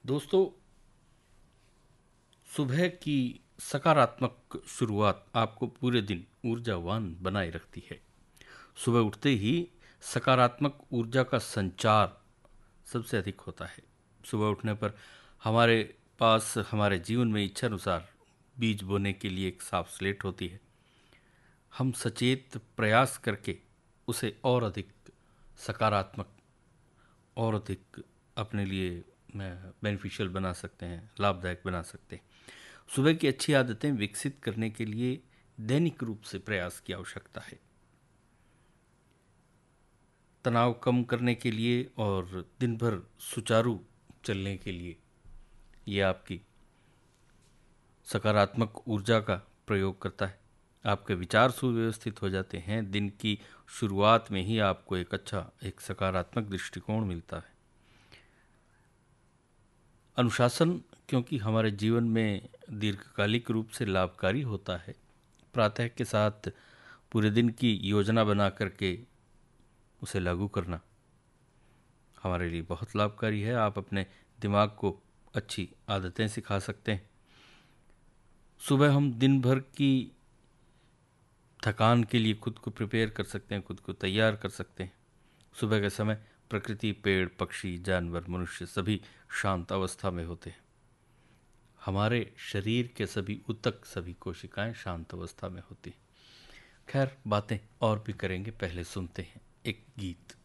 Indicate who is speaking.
Speaker 1: दोस्तों, सुबह की सकारात्मक शुरुआत आपको पूरे दिन ऊर्जावान बनाए रखती है। सुबह उठते ही सकारात्मक ऊर्जा का संचार सबसे अधिक होता है। सुबह उठने पर हमारे पास हमारे जीवन में इच्छा अनुसार बीज बोने के लिए एक साफ स्लेट होती है। हम सचेत प्रयास करके उसे और अधिक सकारात्मक और अधिक अपने लिए बेनिफिशियल बना सकते हैं, लाभदायक बना सकते हैं। सुबह की अच्छी आदतें विकसित करने के लिए दैनिक रूप से प्रयास की आवश्यकता है। तनाव कम करने के लिए और दिन भर सुचारू चलने के लिए ये आपकी सकारात्मक ऊर्जा का प्रयोग करता है। आपके विचार सुव्यवस्थित हो जाते हैं। दिन की शुरुआत में ही आपको एक सकारात्मक दृष्टिकोण मिलता है। अनुशासन क्योंकि हमारे जीवन में दीर्घकालिक रूप से लाभकारी होता है। प्रातः के साथ पूरे दिन की योजना बना करके उसे लागू करना हमारे लिए बहुत लाभकारी है। आप अपने दिमाग को अच्छी आदतें सिखा सकते हैं। सुबह हम दिन भर की थकान के लिए खुद को प्रिपेयर कर सकते हैं, खुद को तैयार कर सकते हैं। सुबह के समय प्रकृति, पेड़, पक्षी, जानवर, मनुष्य सभी शांत अवस्था में होते हैं। हमारे शरीर के सभी ऊतक, सभी कोशिकाएं शांत अवस्था में होती हैं। खैर, बातें और भी करेंगे, पहले सुनते हैं एक गीत।